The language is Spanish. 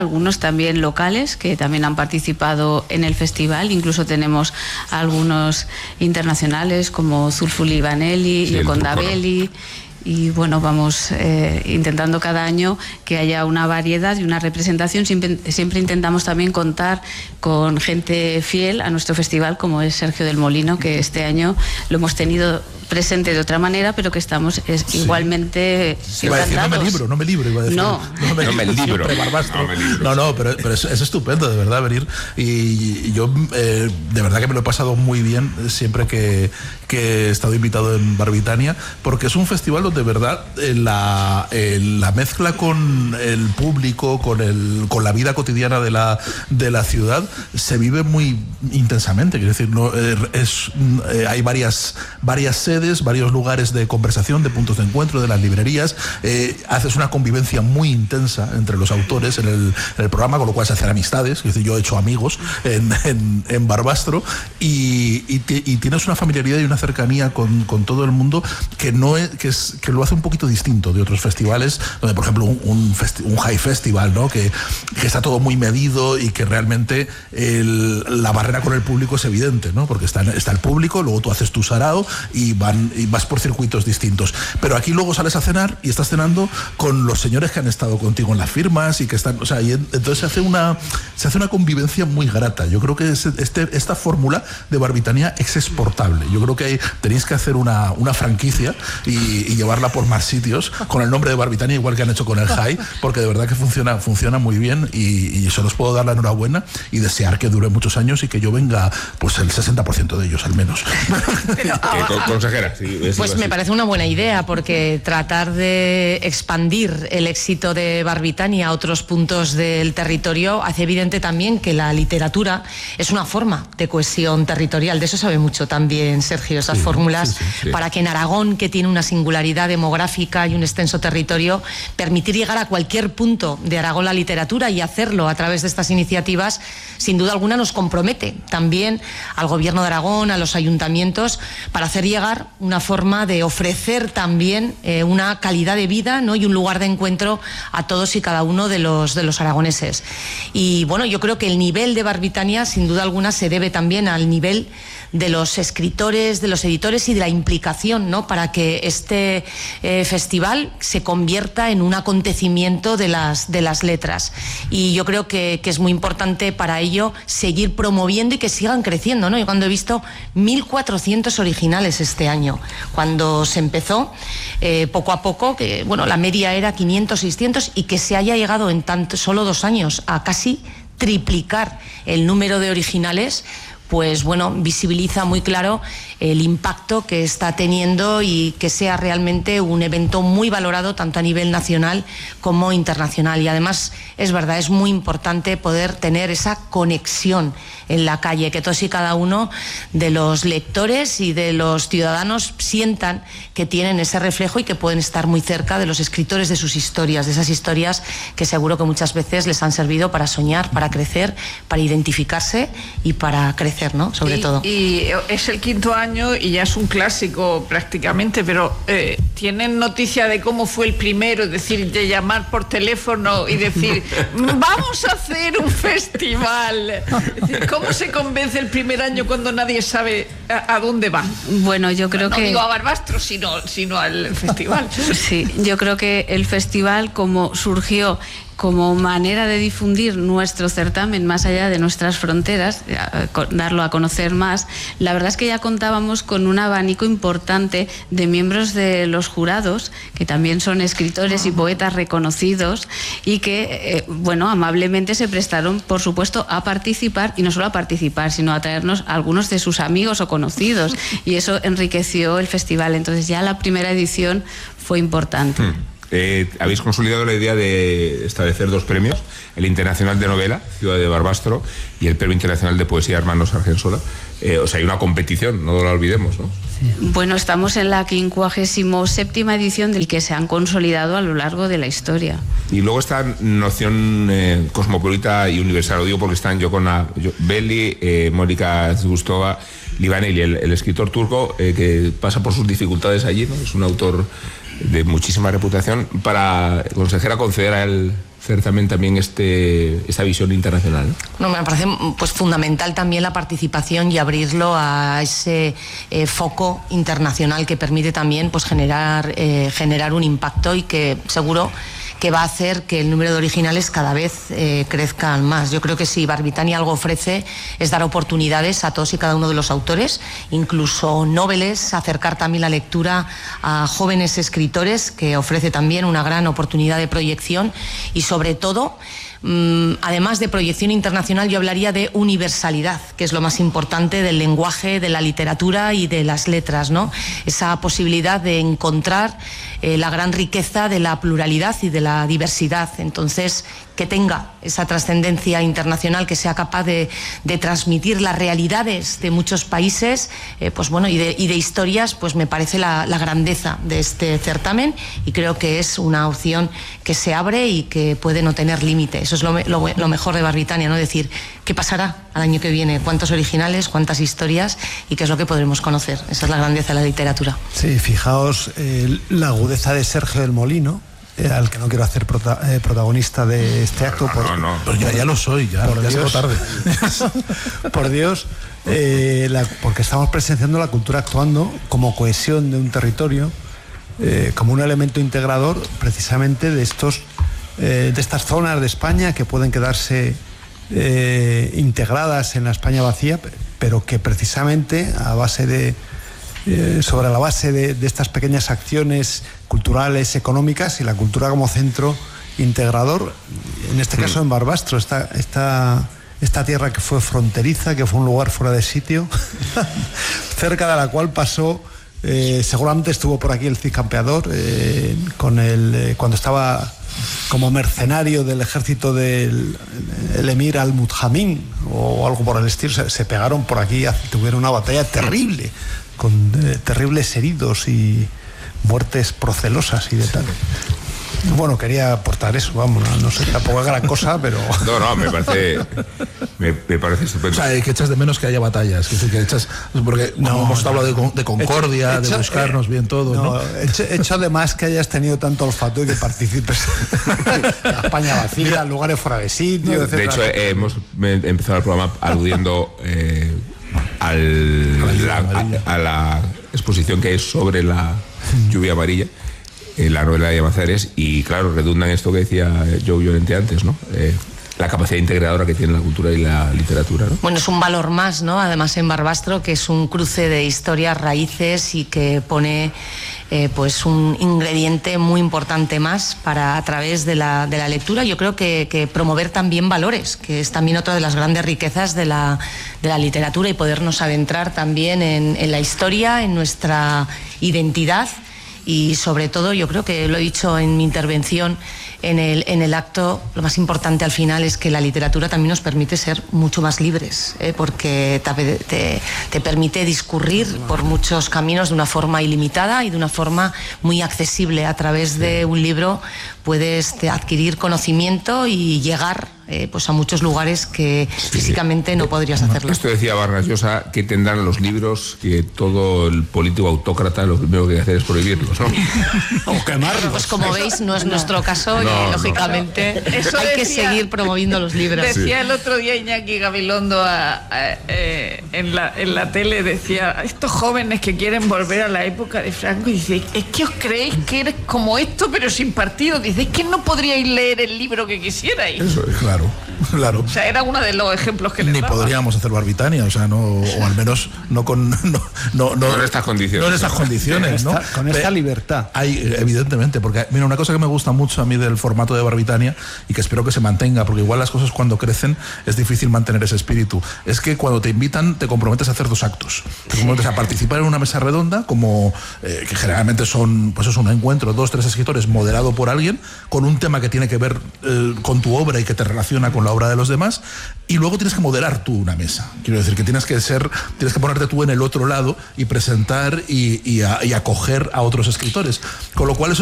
algunos también locales que también han participado en el festival, incluso tenemos algunos internacionales como Zulfuli Vanelli, Yoconda Belli. Y bueno, vamos intentando cada año que haya una variedad y una representación. Siempre intentamos también contar con gente fiel a nuestro festival, como es Sergio del Molino, que este año lo hemos tenido presente de otra manera, pero que estamos igualmente encantados. No me libro, iba a decir. No me libro. No, pero es estupendo, de verdad, venir. Y yo, de verdad que me lo he pasado muy bien siempre que he estado invitado en Barbitania, porque es un festival donde, de verdad, la mezcla con el público, con la vida cotidiana de la ciudad, se vive muy intensamente. Quiero decir, hay varias sedes, varios lugares de conversación, de puntos de encuentro, de las librerías. Haces una convivencia muy intensa entre los autores en el programa, con lo cual se hacen amistades. Es decir, yo he hecho amigos en Barbastro y tienes una familiaridad y una cercanía con todo el mundo que lo hace un poquito distinto de otros festivales, donde, por ejemplo, un high festival, ¿no? que está todo muy medido y que realmente la barrera con el público es evidente, ¿no? Porque está el público, luego tú haces tu sarao y vas por circuitos distintos. Pero aquí luego sales a cenar y estás cenando con los señores que han estado contigo en las firmas y que están, y entonces se hace una convivencia muy grata. Yo creo que esta fórmula de Barbitania es exportable. Yo creo que tenéis que hacer una franquicia y llevarla por más sitios con el nombre de Barbitania, igual que han hecho con el High, porque de verdad que funciona muy bien y solo os puedo dar la enhorabuena y desear que dure muchos años y que yo venga pues el 60% de ellos al menos. Consejera. Pues me parece una buena idea, porque tratar de expandir el éxito de Barbitania a otros puntos del territorio hace evidente también que la literatura es una forma de cohesión territorial. De eso sabe mucho también Sergio, esas fórmulas para que en Aragón, que tiene una singularidad demográfica y un extenso territorio, permitir llegar a cualquier punto de Aragón la literatura y hacerlo a través de estas iniciativas, sin duda alguna nos compromete también al Gobierno de Aragón, a los ayuntamientos, para hacer llegar una forma de ofrecer también una calidad de vida, ¿no? Y un lugar de encuentro a todos y cada uno de los aragoneses. Y bueno, yo creo que el nivel de Barbitania, sin duda alguna, se debe también al nivel de los escritores, de los editores y de la implicación, ¿no? Para que este festival se convierta en un acontecimiento de las letras. Y yo creo que es muy importante para ello seguir promoviendo y que sigan creciendo, ¿no? Yo cuando he visto 1.400 originales este año, cuando se empezó, poco a poco, que bueno, la media era 500, 600, y que se haya llegado en solo 2 años a casi triplicar el número de originales, pues bueno, visibiliza muy claro el impacto que está teniendo y que sea realmente un evento muy valorado tanto a nivel nacional como internacional. Y además es verdad, es muy importante poder tener esa conexión en la calle, que todos y cada uno de los lectores y de los ciudadanos sientan que tienen ese reflejo y que pueden estar muy cerca de los escritores, de sus historias, de esas historias que seguro que muchas veces les han servido para soñar, para crecer, para identificarse y para crecer, ¿no? Sobre todo. Y es el 5º año y ya es un clásico prácticamente, pero ¿tienen noticia de cómo fue el primero? Es decir, de llamar por teléfono y decir, vamos a hacer un festival. Es decir, ¿cómo se convence el primer año cuando nadie sabe a dónde va? Bueno, yo creo que... No digo a Barbastro, sino al festival. Sí, yo creo que el festival, como surgió como manera de difundir nuestro certamen más allá de nuestras fronteras, darlo a conocer más, la verdad es que ya contábamos con un abanico importante de miembros de los jurados, que también son escritores y poetas reconocidos y que, bueno, amablemente se prestaron, por supuesto, a participar, y no solo a participar, sino a traernos a algunos de sus amigos o conocidos, y eso enriqueció el festival. Entonces ya la primera edición fue importante. Habéis consolidado la idea de establecer 2 premios, el Internacional de Novela, Ciudad de Barbastro, y el Premio Internacional de Poesía, Hermanos Argensola. O sea, hay una competición, no la olvidemos, ¿no? Bueno, estamos en la 57ª edición del que se han consolidado a lo largo de la historia. Y luego esta noción cosmopolita y universal, lo digo porque están Belli, Mónica Zgustova, Livaneli, el escritor turco que pasa por sus dificultades allí, ¿no? Es un autor de muchísima reputación. Para, consejera, conceder a él certamen también esta visión internacional, ¿no? No, me parece pues fundamental también la participación y abrirlo a ese foco internacional que permite también pues generar un impacto y que seguro que va a hacer que el número de originales cada vez crezcan más. Yo creo que si Barbitania algo ofrece es dar oportunidades a todos y cada uno de los autores, incluso noveles, acercar también la lectura a jóvenes escritores, que ofrece también una gran oportunidad de proyección y sobre todo, además de proyección internacional, yo hablaría de universalidad, que es lo más importante del lenguaje, de la literatura y de las letras, ¿no? Esa posibilidad de encontrar la gran riqueza de la pluralidad y de la diversidad. Entonces, que tenga esa trascendencia internacional, que sea capaz de transmitir las realidades de muchos países, pues bueno, y de historias, pues me parece la grandeza de este certamen, y creo que es una opción que se abre y que puede no tener límite. Eso es lo mejor de Barbitania, ¿no? Decir, ¿qué pasará al año que viene? ¿Cuántos originales? ¿Cuántas historias? ¿Y qué es lo que podremos conocer? Esa es la grandeza de la literatura. Sí, fijaos la agudeza de Sergio del Molino, al que no quiero hacer protagonista de este acto. No. Pues ya lo soy, ya llego tarde. Por Dios, porque estamos presenciando la cultura actuando como cohesión de un territorio, como un elemento integrador precisamente de estas zonas de España que pueden quedarse integradas en la España vacía, pero que precisamente sobre la base de estas pequeñas acciones culturales, económicas, y la cultura como centro integrador, en este caso en Barbastro, esta tierra que fue fronteriza, que fue un lugar fuera de sitio, cerca de la cual pasó, seguramente estuvo por aquí el Cid Campeador, cuando estaba como mercenario del ejército del emir al-Mudjamín o algo por el estilo. Se pegaron por aquí, tuvieron una batalla terrible, con terribles heridos y muertes procelosas y de tal. Bueno, quería aportar eso, vamos, no sé, tampoco es gran cosa, pero... No, me parece estupendo. O sea, que echas de menos que haya batallas, que echas, porque hemos hablado de concordia, de buscarnos bien todo, ¿no? Echo de más que hayas tenido tanto olfato y que participes en la España vacía, lugares fuera de sitio, etc. De hecho, hemos empezado el programa aludiendo a la exposición que es sobre la lluvia amarilla, la novela de Llamazares, y claro, redunda en esto que decía Joe Llorente antes, ¿no? La capacidad integradora que tiene la cultura y la literatura, ¿no? Bueno, es un valor más, ¿no? Además en Barbastro, que es un cruce de historias, raíces, y que pone pues un ingrediente muy importante más para, a través de la lectura, yo creo que promover también valores, que es también otra de las grandes riquezas de la literatura, y podernos adentrar también en la historia, en nuestra identidad. Y sobre todo, yo creo que lo he dicho en mi intervención en el acto, lo más importante al final es que la literatura también nos permite ser mucho más libres, porque te permite discurrir por muchos caminos de una forma ilimitada y de una forma muy accesible. A través de un libro puedes adquirir conocimiento y llegar pues a muchos lugares que físicamente no podrías hacerlo. Esto decía Vargas Llosa, que tendrán los libros que todo el político autócrata lo primero que hacer es prohibirlos, ¿no? O quemarlos. Pues como veis, no es nuestro caso, y lógicamente Eso hay que decía, seguir promoviendo los libros. Decía el otro día Iñaki Gabilondo en la tele, decía, estos jóvenes que quieren volver a la época de Franco, y dice, es que os creéis que eres como esto pero sin partido. Dice, es que no podríais leer el libro que quisierais. Eso es, claro. O sea, era uno de los ejemplos que le Ni daba. podríamos hacer Barbitania, o sea, o al menos no con en estas condiciones. No en estas condiciones, ¿no? Con esta libertad. Hay, evidentemente, porque mira, una cosa que me gusta mucho a mí del formato de Barbitania, y que espero que se mantenga, porque igual las cosas cuando crecen es difícil mantener ese espíritu, es que cuando te invitan te comprometes a hacer 2 actos. Te comprometes a participar en una mesa redonda, como que generalmente son, pues es un encuentro, 2, 3 escritores moderado por alguien, con un tema que tiene que ver con tu obra y que te relaciona con la obra de los demás, y luego tienes que moderar tú una mesa. Quiero decir que tienes que ponerte tú en el otro lado y presentar y acoger a otros escritores, con lo cual eso